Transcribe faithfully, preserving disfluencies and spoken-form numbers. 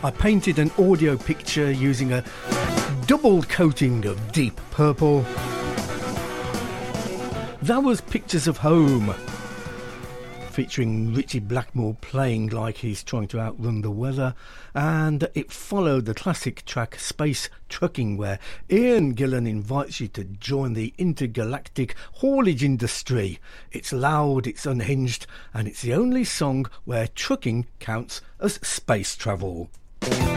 I painted an audio picture using a double coating of deep purple. That was Pictures of Home, featuring Richie Blackmore playing like he's trying to outrun the weather, and it followed the classic track Space Trucking, where Ian Gillan invites you to join the intergalactic haulage industry. It's loud, it's unhinged, and it's the only song where trucking counts as space travel.